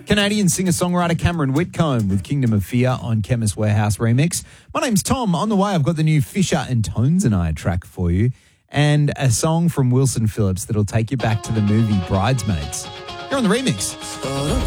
Canadian singer-songwriter Cameron Whitcomb with Kingdom of Fear on Chemist Warehouse remix. My name's Tom. On the way, I've got the new Fisher and Tones and I track for you and a song from Wilson Phillips that'll take you back to the movie Bridesmaids. You're on the remix. Oh, don't